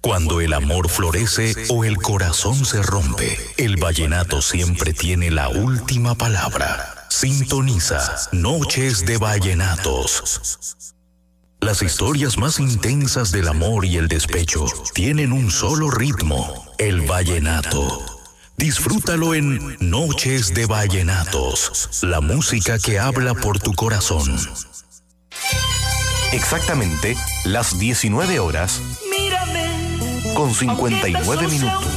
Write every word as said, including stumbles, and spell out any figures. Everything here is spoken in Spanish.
Cuando el amor florece o el corazón se rompe, el vallenato siempre tiene la última palabra. Sintoniza Noches de Vallenatos. Las historias más intensas del amor y el despecho tienen un solo ritmo, el vallenato. Disfrútalo en Noches de Vallenatos, la música que habla por tu corazón. Exactamente las diecinueve horas con cincuenta y nueve minutos.